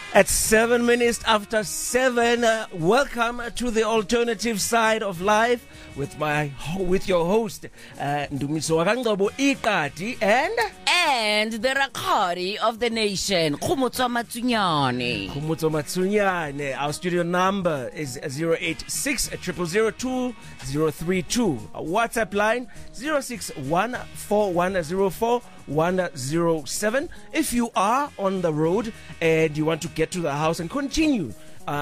At 7 minutes after 7, welcome to the alternative side of life with your host Ndumiso Wakangqobo Iqadi and the Rakari of the nation, Khumutso Matsunyane. Our studio number is 086 000 2032. Our WhatsApp line 0614104107. If you are on the road and you want to get to the house and continue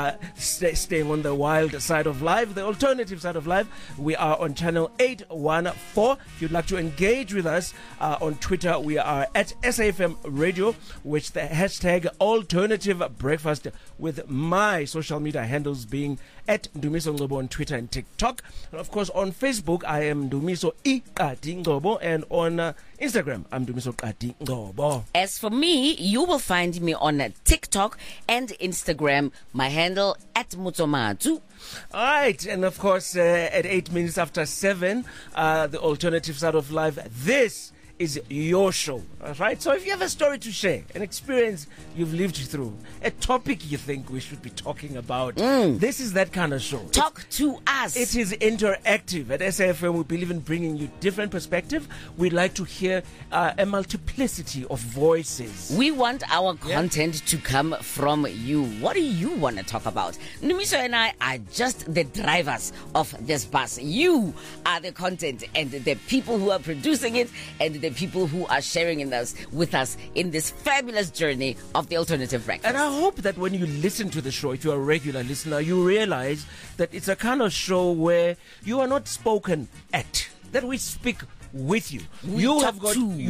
staying on the wild side of life, the alternative side of life, we are on channel 814. If you'd like to engage with us on Twitter, we are at SAFM Radio, with the hashtag alternative breakfast, with my social media handles being at Ndumiso Ngcobo on Twitter and TikTok. And of course on Facebook I am Ndumiso Iqadi Ngcobo, and on Instagram I'm Ndumiso Iqadi Ngcobo. As for me, you will find me on TikTok and Instagram, my handle at Mutsomatu. Alright, and of course at 8 minutes after 7, the alternative side of life, this is your show, right? So if you have a story to share, an experience you've lived through, a topic you think we should be talking about, this is that kind of show. Talk to us. It is interactive. At SAFM, we believe in bringing you different perspectives. We'd like to hear a multiplicity of voices. We want our content to come from you. What do you want to talk about? Ndumiso and I are just the drivers of this bus. You are the content and the people who are producing it and the people who are sharing with us in this fabulous journey of the alternative breakfast. And I hope that when you listen to the show, if you're a regular listener, you realize that it's a kind of show where you are not spoken at, that we speak with you. Speak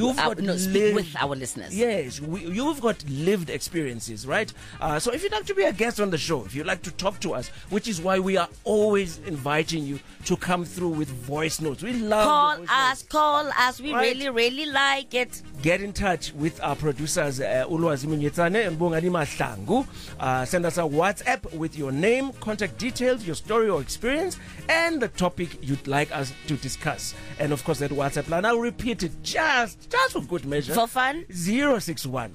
with our listeners. Yes, you've got lived experiences, right? So if you'd like to be a guest on the show, if you'd like to talk to us, which is why we are always inviting you to come through with voice notes. We love call us. We right? really like it. Get in touch with our producers, Ulwazi Munyetsane and Bongani Mahlangu. Send us a WhatsApp with your name, contact details, your story or experience, and the topic you'd like us to discuss. And of course, that WhatsApp line, I'll repeat it just for good measure. For fun? 061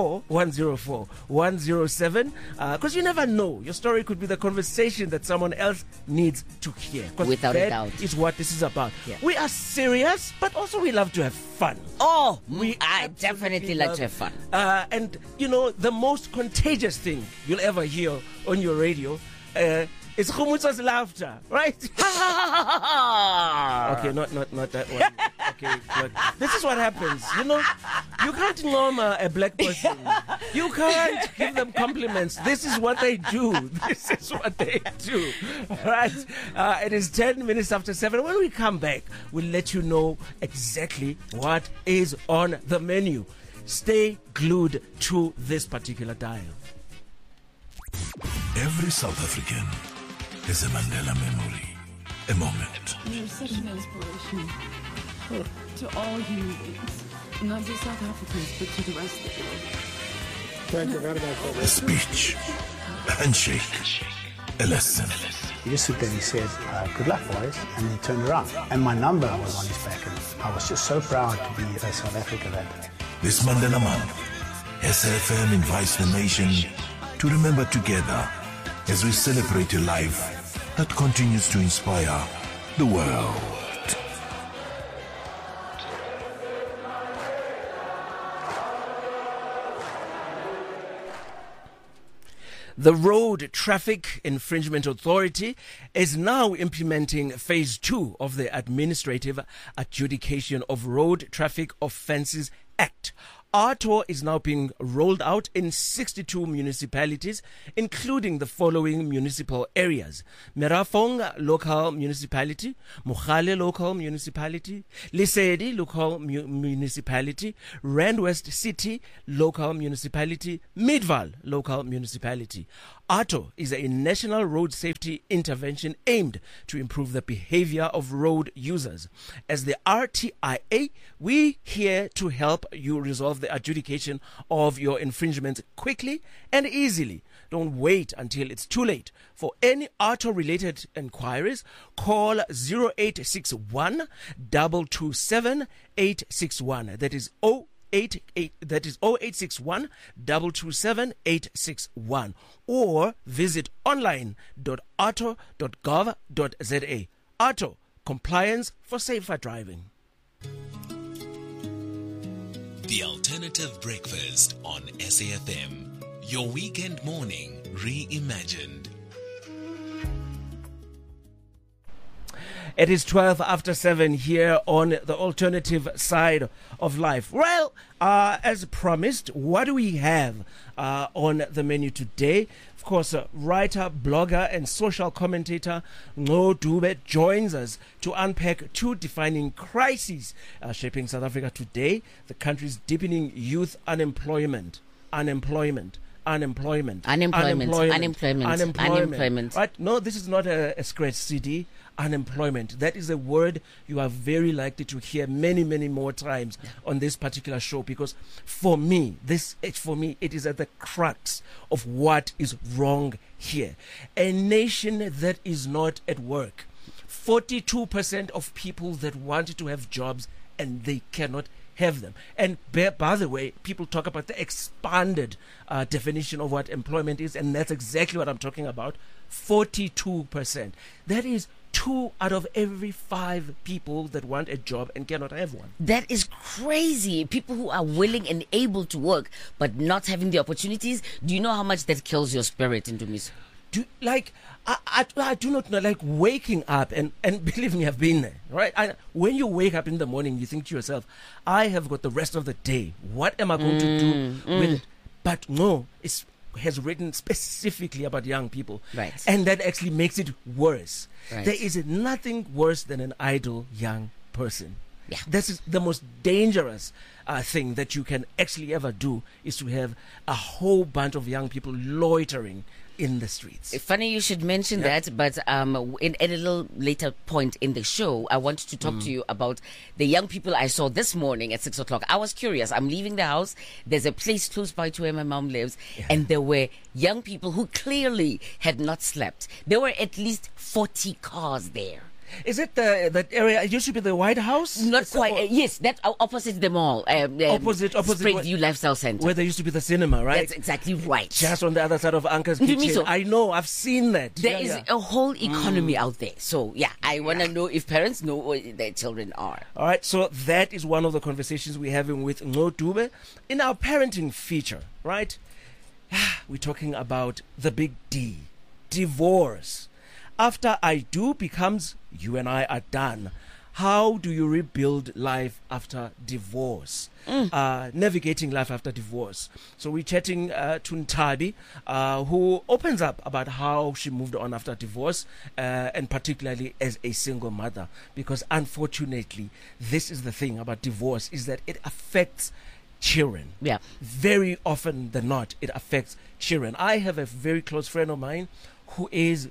4104 107. Because you never know. Your story could be the conversation that someone else needs to hear. Without a doubt. Is what this is about. Yeah. We are serious, but also we love to have fun. Oh, I definitely like to have fun. And, you know, the most contagious thing you'll ever hear on your radio it's Khumutso's laughter, right? Okay, not that one. Okay, look, this is what happens. You know, you can't norm a black person. You can't give them compliments. This is what they do. This is what they do. Right? It is 10 minutes after 7. When we come back, we'll let you know exactly what is on the menu. Stay glued to this particular dial. Every South African is a Mandela memory, a moment. You're such an inspiration to all human beings, not just South Africans, but to the rest of the world. Thank you very much. A speech, a handshake, a lesson. He just stood there and he said, good luck, boys, and he turned around. And my number was on his back, and I was just so proud to be a South African that day. This Mandela Month, SAFM invites the nation to remember together as we celebrate a life that continues to inspire the world. The Road Traffic Infringement Authority is now implementing Phase 2 of the Administrative Adjudication of Road Traffic Offences Act. ARTO is now being rolled out in 62 municipalities, including the following municipal areas: Merafong Local Municipality, Mogale Local Municipality, Lesedi Local Municipality, Rand West City Local Municipality, Midvaal Local Municipality. ARTO is a national road safety intervention aimed to improve the behavior of road users. As the RTIA, we're here to help you resolve the adjudication of your infringements quickly and easily. Don't wait until it's too late. For any ARTO-related inquiries, call 0861 227 861. That is that is 0861 227 861, or visit online.arto.gov.za. Arto, compliance for safer driving. The Alternative Breakfast on SAFM. Your weekend morning reimagined. It is 12 after 7 here on the alternative side of life. Well, as promised, what do we have on the menu today? Of course, writer, blogger, and social commentator Ngo Dube joins us to unpack two defining crises shaping South Africa today: the country's deepening youth unemployment. Right? No, this is not a scratch CD. Unemployment. That is a word you are very likely to hear many, many more times on this particular show, because for me, it is at the crux of what is wrong here. A nation that is not at work. 42% of people that want to have jobs and they cannot have them. And by the way, people talk about the expanded definition of what employment is, and that's exactly what I'm talking about. 42%. That is 2 out of every 5 people that want a job and cannot have one. That is crazy. People who are willing and able to work but not having the opportunities. Do you know how much that kills your spirit, Ndumiso? I do not know, like waking up, and believe me, I've been there, right? When you wake up in the morning, you think to yourself, I have got the rest of the day. What am I going to do with it? But no, it has written specifically about young people. Right. And that actually makes it worse. Right. There is nothing worse than an idle young person. Yeah. This is the most dangerous thing that you can actually ever do, is to have a whole bunch of young people loitering in the streets. Funny you should mention that, but in a little later point in the show, I wanted to talk to you about the young people I saw this morning at 6 o'clock. I was curious. I'm leaving the house. There's a place close by to where my mom lives, and there were young people who clearly had not slept. There were at least 40 cars there. Is it that area? It used to be the White House? Not quite. Yes, that opposite the mall. Opposite Spring View Lifestyle Center. Where there used to be the cinema, right? That's exactly right. Just on the other side of Uncle's Kitchen. I know, I've seen that. There is a whole economy out there. So, I want to know if parents know where their children are. All right, so that is one of the conversations we're having with Ngo Dube in our parenting feature, right? We're talking about the big D, divorce. After I do becomes you and I are done. How do you rebuild life after divorce? Navigating life after divorce. So we're chatting to Ntabi, who opens up about how she moved on after divorce, and particularly as a single mother. Because unfortunately, this is the thing about divorce, is that it affects children. Yeah. Very often than not, it affects children. I have a very close friend of mine who is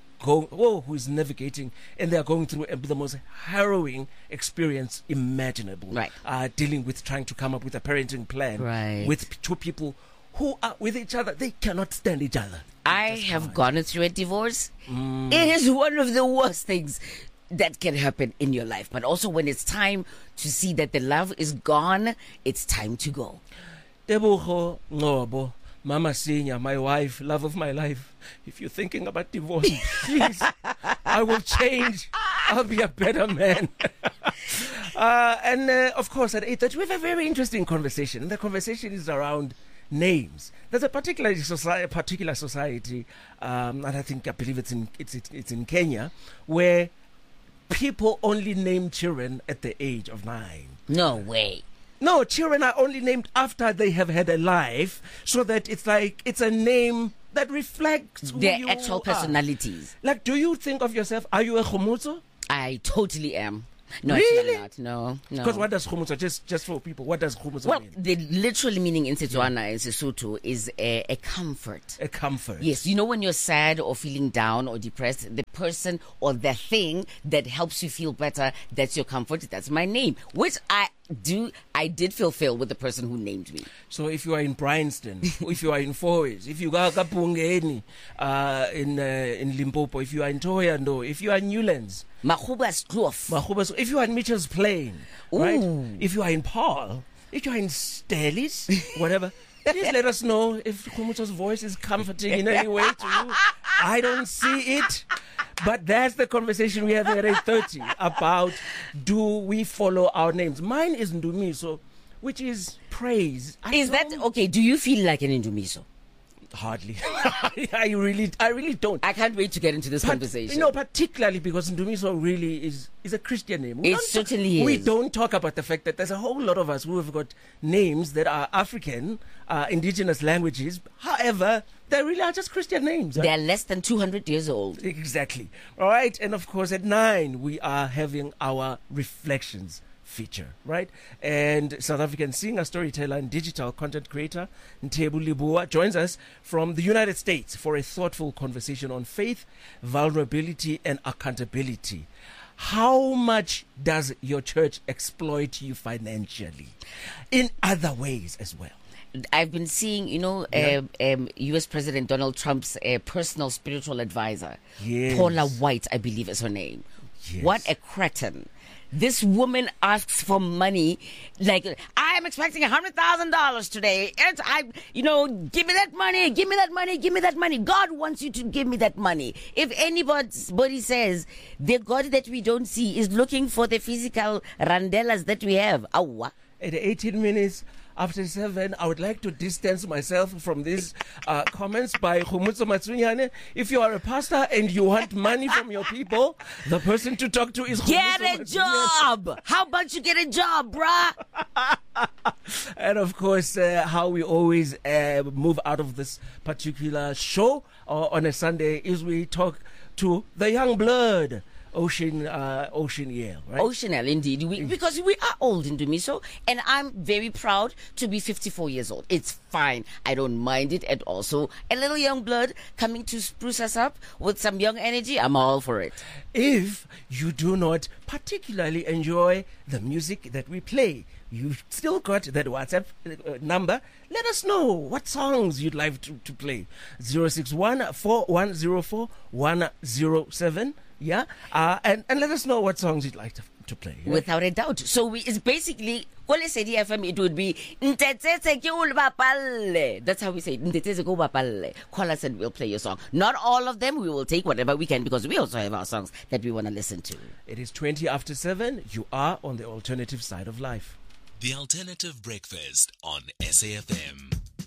navigating, and they are going through the most harrowing experience imaginable. Right. Dealing with trying to come up with a parenting plan. Right. With two people who are with each other. They cannot stand each other. I have gone through a divorce. It is one of the worst things that can happen in your life. But also when it's time to see that the love is gone, it's time to go. Tebogo Ngobo, Mama Senior, my wife, love of my life. If you're thinking about divorce, please, I will change. I'll be a better man. And of course, at 8:30, we have a very interesting conversation. And the conversation is around names. There's a particular society, and I believe it's in Kenya, where people only name children at the age of 9. No way. No, children are only named after they have had a life, so that it's a name that reflects who their you actual are. personalities. Like, do you think of yourself, are you a Khomutso? I totally am. No, Really? actually not. No. Because what does Khomutso, just for people, what does Khomutso Well, mean? the literal meaning in Setswana and Sesotho is a comfort. A comfort. Yes, you know when you're sad or feeling down or depressed, the person or the thing that helps you feel better, that's your comfort. That's my name, which I did fulfill with the person who named me. So if you are in Bryanston, if you are in Fourways, if you are Kapungeni in Limpopo, if you are in Thohoyandou, if you are in Newlands, Mahuba's Kloof. if you are in Mitchell's Plain, right? If you are in Paarl, if you're in Stellies, whatever, please let us know if Khumutso's voice is comforting in any way to you. I don't see it. But that's the conversation we have at 8:30 about, do we follow our names? Mine is Ndumiso, which is praise. Is that okay? Do you feel like an Indumiso? Hardly. I really don't. I can't wait to get into this conversation. Particularly because Ndumiso really is a Christian name. It certainly is. We don't talk about the fact that there's a whole lot of us who have got names that are African, indigenous languages. However, they really are just Christian names. They're less than 200 years old. Exactly. All right. And of course, at 9, we are having our reflections feature, right? And South African singer, storyteller, and digital content creator Ntebu Libua joins us from the United States for a thoughtful conversation on faith, vulnerability, and accountability. How much does your church exploit you financially? In other ways as well. I've been seeing, U.S. President Donald Trump's personal spiritual advisor, Yes. Paula White, I believe is her name. Yes. What a cretin. This woman asks for money like, I am expecting $100,000 today. Give me that money, give me that money, give me that money. God wants you to give me that money. If anybody says the God that we don't see is looking for the physical randelas that we have, awa. At 18 minutes after 7, I would like to distance myself from these comments by Khumutso Matsunyane. If you are a pastor and you want money from your people, the person to talk to is Get Khumutso a job! How about you get a job, bruh? And of course, how we always move out of this particular show on a Sunday is we talk to the young blood. Ocean Yale, right? Ocean Yale, indeed. Because we are old in Dumiso, and I'm very proud to be 54 years old. It's fine. I don't mind it at all. So a little young blood coming to spruce us up with some young energy, I'm all for it. If you do not particularly enjoy the music that we play, you've still got that WhatsApp number. Let us know what songs you'd like to play. 061-4104-107. Yeah, and let us know what songs you'd like to play. Yeah? Without a doubt. So it's basically, Kolesedi FM, it would be Ntetese ke o le bapalle. That's how we say it. Ntetese ke o bapalle. Call us and we'll play your song. Not all of them. We will take whatever we can because we also have our songs that we want to listen to. It is 20 after 7. You are on the alternative side of life. The Alternative Breakfast on SAFM.